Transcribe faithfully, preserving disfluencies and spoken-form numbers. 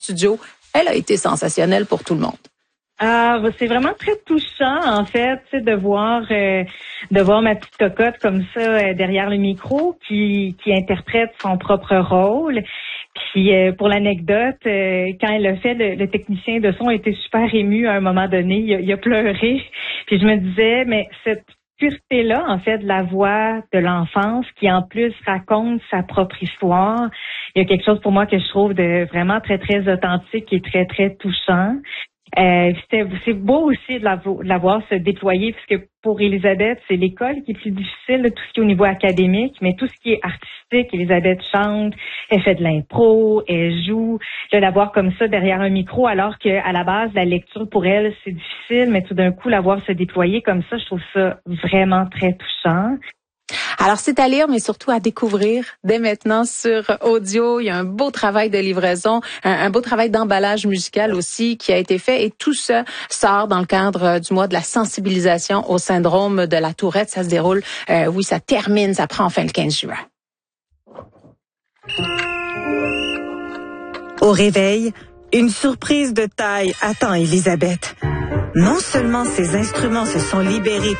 studio, elle a été sensationnelle pour tout le monde. Ah, c'est vraiment très touchant, en fait, tu sais, de voir euh, de voir ma petite cocotte comme ça euh, derrière le micro, qui qui interprète son propre rôle. Puis euh, pour l'anecdote, euh, quand elle l'a fait, le, le technicien de son était super ému à un moment donné. Il a, il a pleuré. Puis je me disais, mais cette pureté-là, en fait, de la voix de l'enfance, qui en plus raconte sa propre histoire, il y a quelque chose pour moi que je trouve de vraiment très, très authentique et très, très touchant. Euh, c'était, c'est beau aussi de la, de la voir se déployer, parce que pour Elisabeth, c'est l'école qui est plus difficile, tout ce qui est au niveau académique, mais tout ce qui est artistique, Elisabeth chante, elle fait de l'impro, elle joue, de la voir comme ça derrière un micro, alors qu'à la base, la lecture pour elle, c'est difficile, mais tout d'un coup, la voir se déployer comme ça, je trouve ça vraiment très touchant. Alors, c'est à lire, mais surtout à découvrir dès maintenant sur audio. Il y a un beau travail de livraison, un, un beau travail d'emballage musical aussi qui a été fait. Et tout ça sort dans le cadre du mois de la sensibilisation au syndrome de la Tourette. Ça se déroule, euh, oui, ça termine, ça prend fin le quinze juin. Au réveil, une surprise de taille attend Elisabeth. Non seulement ses instruments se sont libérés